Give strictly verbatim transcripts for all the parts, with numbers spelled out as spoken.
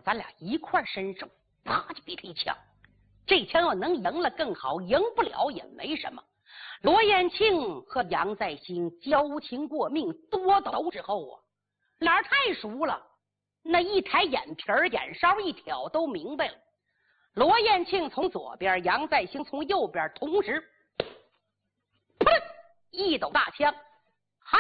咱俩一块伸手，啪就一劈枪。这枪要能赢了更好，赢不了也没什么。罗延庆和杨再兴交情过命，多斗之后啊，俩人太熟了，那一抬眼皮儿，眼梢一挑，都明白了。罗延庆从左边，杨再兴从右边，同时噗一抖大枪，嗨，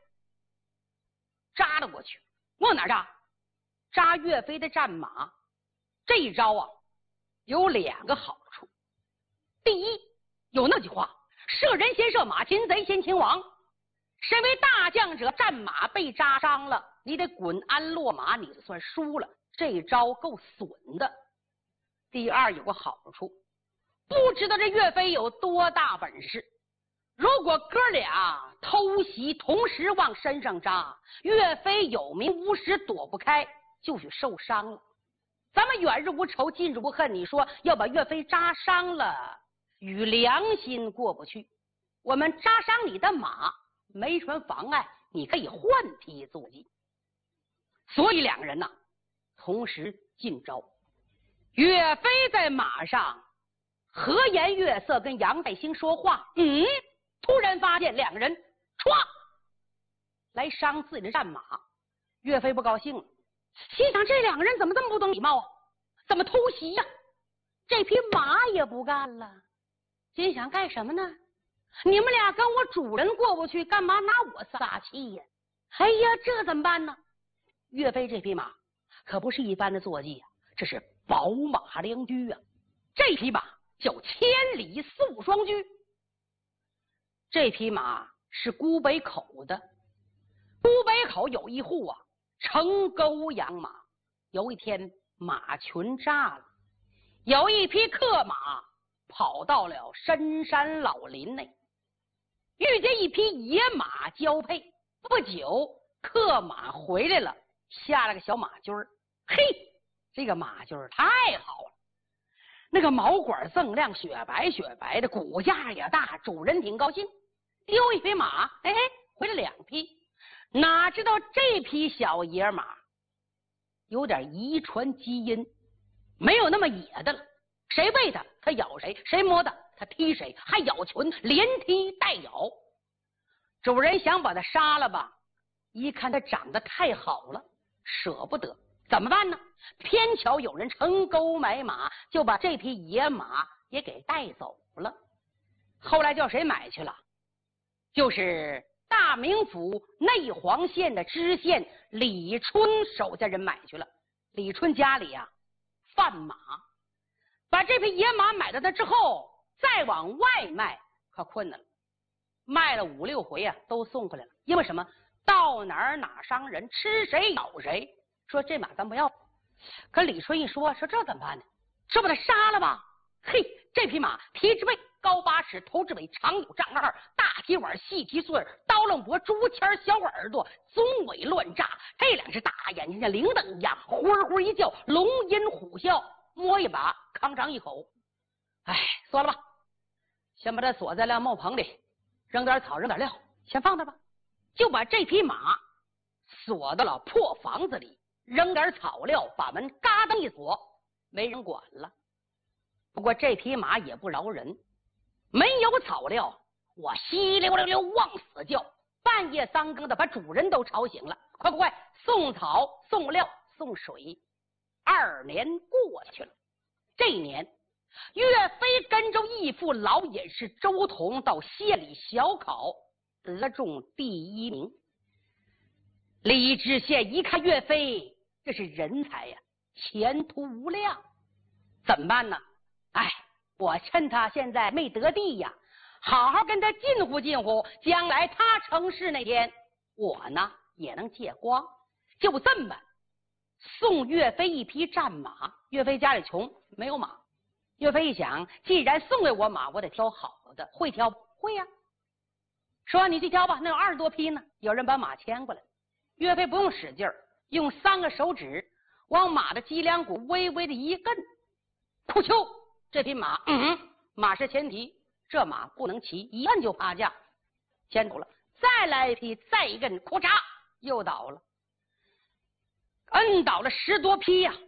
扎了过去。往哪扎？扎岳飞的战马。这一招啊，有两个好处。第一，有那句话，射人先射马，擒贼先擒王。身为大将者，战马被扎伤了，你得滚鞍落马，你就算输了。这招够损的。第二，有个好处，不知道这岳飞有多大本事。如果哥俩偷袭同时往身上扎，岳飞有名无实，躲不开，就许受伤了。咱们远日无仇，近日无恨，你说要把岳飞扎伤了，与良心过不去。我们扎伤你的马没什么妨碍，你可以换匹坐骑。所以两个人呐、啊、同时进招。岳飞在马上和颜悦色跟杨再兴说话，嗯，突然发现两个人歘来伤自己的战马。岳飞不高兴了，心想这两个人怎么这么不懂礼貌啊，怎么偷袭呀、啊？这匹马也不干了，心想干什么呢？你们俩跟我主人过不去，干嘛拿我撒气呀？哎呀，这怎么办呢？岳飞这匹马可不是一般的坐骑啊，这是宝马良驹啊！这匹马叫千里素双驹。这匹马是孤北口的，孤北口有一户啊，成沟养马。有一天马群炸了，有一匹克马跑到了深山老林内，遇见一匹野马交配。不久克马回来了，下了个小马驹儿。嘿，这个马驹儿太好了，那个毛管锃亮，雪白雪白的，骨架也大，主人挺高兴。丢一匹马，哎，回来两匹。哪知道这匹小野马有点遗传基因，没有那么野的了。谁喂它，它咬谁；谁摸它，它踢谁，还咬群，连踢带咬。主人想把它杀了吧，一看它长得太好了，舍不得，怎么办呢？偏巧有人成沟买马，就把这匹野马也给带走了。后来叫谁买去了？就是大名府内黄县的知县李春手下人买去了。李春家里啊贩马，把这匹野马买到他之后，再往外卖可困难了。卖了五六回啊，都送回来了。因为什么？到哪儿哪伤人，吃谁咬谁。说这马咱不要。可李春一说，说这怎么办呢？说把他杀了吧。嘿，这匹马蹄之背高八尺，头之尾长有丈二，大蹄碗细蹄穗，刀楞脖，竹签小耳朵，棕尾乱炸。这两只大眼睛像铃铛一样，呼呼一叫，龙吟虎啸。摸一把，吭哧一口。哎，算了吧，先把它锁在了木棚里，扔点草，扔点料，先放那吧。就把这匹马锁到了破房子里，扔点草料，把门嘎噔一锁，没人管了。不过这匹马也不饶人，没有草料，我稀溜溜溜往死叫，半夜三更的把主人都吵醒了。快快快，送草送料送水。二年过去了，这一年岳飞跟着义父老隐士周同到县里小考，得中第一名。李知县一看岳飞，这是人才呀、啊，前途无量，怎么办呢？哎，我趁他现在没得地呀，好好跟他近乎近乎，将来他成事那天，我呢也能借光。就这么送岳飞一匹战马。岳飞家里穷，没有马。岳飞一想，既然送给我马，我得挑好的。会挑不会呀、啊？说你去挑吧，那有二十多匹呢。有人把马牵过来，岳飞不用使劲儿，用三个手指往马的脊梁骨微微的一摁，扑丘，这匹马，嗯，马是前蹄，这马不能骑，一摁就趴下，牵走了。再来一匹，再一摁，咔嚓，又倒了。摁倒了十多匹呀、啊！